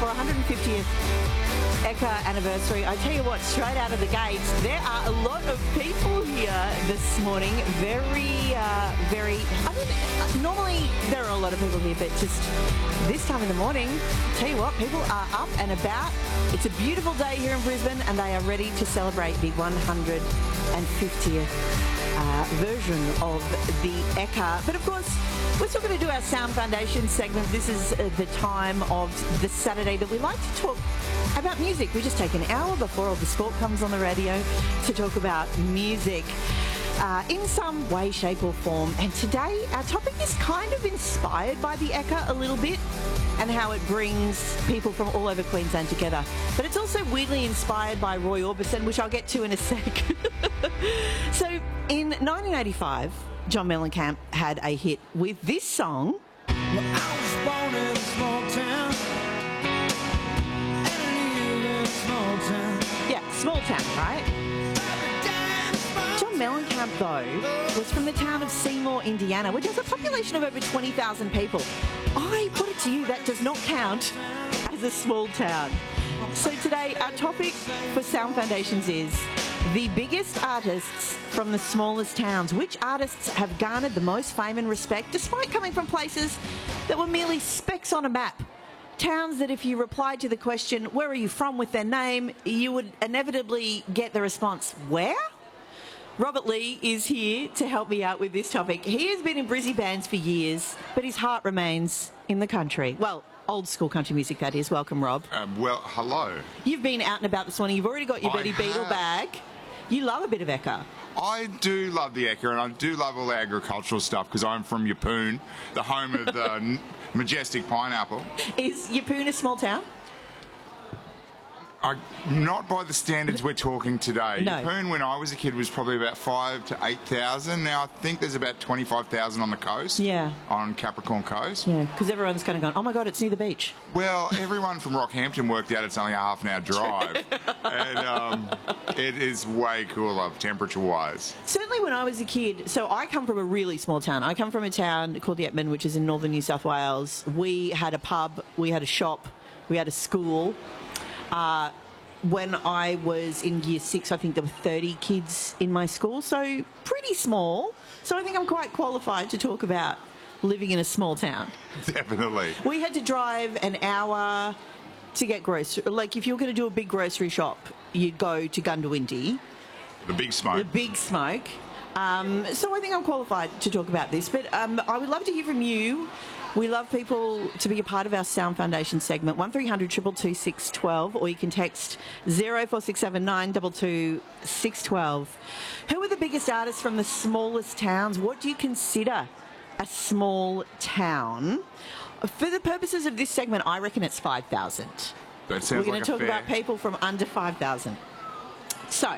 for 150th Ekka anniversary. I tell you what, straight out of the gates, there are a lot of people here this morning. Normally there are a lot of people here, but just this time in the morning, tell you what, people are up and about. It's a beautiful day here in Brisbane, and they are ready to celebrate the 150th version of the Ekka. But of course, we're still going to do our Sound Foundation segment. This is the time of the Saturday that we like to talk about music. We just take an hour before all the sport comes on the radio to talk about music in some way, shape or form. And today our topic is kind of inspired by the Ekka a little bit and how it brings people from all over Queensland together. But it's also weirdly inspired by Roy Orbison, which I'll get to in a sec. So in 1985, John Mellencamp had a hit with this song. Well, I was born in a small town, and I live in a small town. Yeah, small town, right? John Mellencamp, though, was from the town of Seymour, Indiana, which has a population of over 20,000 people. I put it to you, that does not count as a small town. So today, our topic for Sound Foundations is the biggest artists from the smallest towns. Which artists have garnered the most fame and respect despite coming from places that were merely specks on a map? Towns that if you replied to the question, where are you from, with their name, you would inevitably get the response, where? Robert Lee is here to help me out with this topic. He has been in Brizzy bands for years, but his heart remains in the country. Well, old school country music, that is. Welcome, Rob. Well, hello. You've been out and about this morning. You've already got your Betty Beetle bag. You love a bit of Ekka. I do love the Ekka, and I do love all the agricultural stuff because I'm from Yeppoon, the home of the majestic pineapple. Is Yeppoon a small town? Not by the standards we're talking today. No. Yeppoon, when I was a kid, was probably about 5,000 to 8,000. Now I think there's about 25,000 on the coast. Yeah. On Capricorn Coast. Yeah, because everyone's kind of going, oh my God, it's near the beach. Well, everyone from Rockhampton worked out it's only a half an hour drive. And it is way cooler temperature-wise. Certainly when I was a kid, so I come from a really small town. I come from a town called Yetman, which is in northern New South Wales. We had a pub, we had a shop, we had a school. When I was in year 6, I think there were 30 kids in my school, so pretty small. So I think I'm quite qualified to talk about living in a small town. Definitely. We had to drive an hour to get groceries. Like, if you were going to do a big grocery shop, you'd go to Gundawindi. The big smoke. The big smoke. So I think I'm qualified to talk about this, but I would love to hear from you. We love people to be a part of our Sound Foundation segment, 1300 222 612, or you can text 0467 922 612. Who are the biggest artists from the smallest towns? What do you consider a small town? For the purposes of this segment, I reckon it's 5,000. That sounds We're going like to talk fair. about people from under 5,000. So,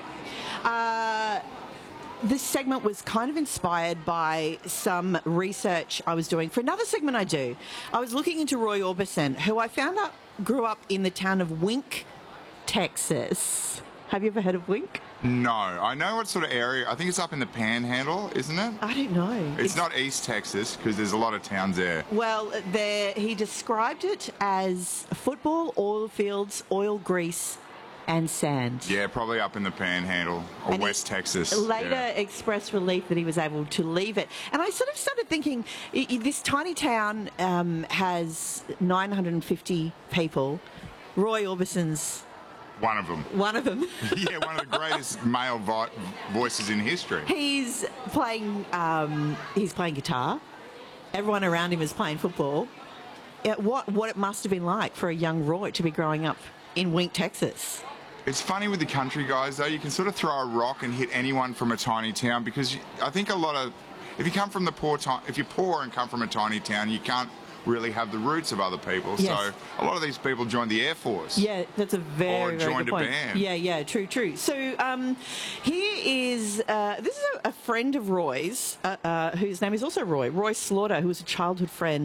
this segment was kind of inspired by some research I was doing for another segment I do. I was looking into Roy Orbison, who I found out grew up in the town of Wink, Texas. Have you ever heard of Wink? No. I know what sort of area. I think it's up in the Panhandle, isn't it? I don't know. It's not East Texas because there's a lot of towns there. Well, he described it as football, oil fields, oil grease, and sand. Yeah, probably up in the Panhandle or And West Texas. Later expressed relief that he was able to leave it. And I sort of started thinking, this tiny town has 950 people. Roy Orbison's One of them. one of them. Yeah, one of the greatest male voices in history. He's playing guitar. Everyone around him is playing football. Yeah, what it must have been like for a young Roy to be growing up in Wink, Texas. It's funny with the country guys, though. You can sort of throw a rock and hit anyone from a tiny town because I think a lot of... If you come from if you're poor and come from a tiny town, you can't really have the roots of other people. Yes. So a lot of these people joined the Air Force. Yeah, that's a very, Or very joined good point. a band. Yeah, true. So here is this is a friend of Roy's, whose name is also Roy Slaughter, who was a childhood friend